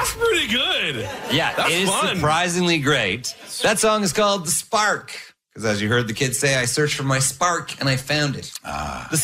That's pretty good. Yeah, That's it is fun. surprisingly great. That song is called The Spark. Because as you heard the kids say, I searched for my spark and I found it. The